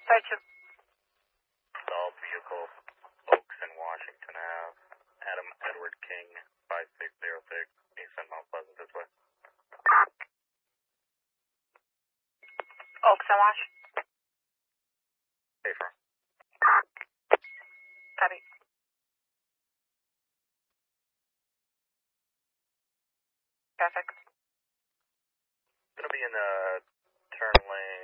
Side 2. Stalled vehicle, Oaks and Washington Ave. Adam Edward King, 5606, East Mount Pleasant this way. Oaks and Wash. Hey, firm. Copy. Traffic. Gonna be in the turn lane.